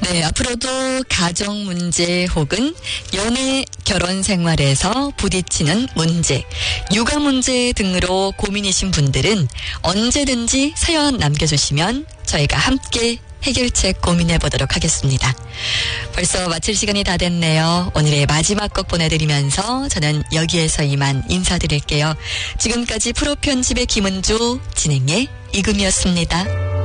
네, 앞으로도 가정 문제 혹은 연애, 결혼 생활에서 부딪히는 문제, 육아 문제 등으로 고민이신 분들은 언제든지 사연 남겨주시면 저희가 함께 해결책 고민해보도록 하겠습니다. 벌써 마칠 시간이 다 됐네요. 오늘의 마지막 곡 보내드리면서 저는 여기에서 이만 인사드릴게요. 지금까지 프로 편집의 김은주, 진행의 이금이었습니다.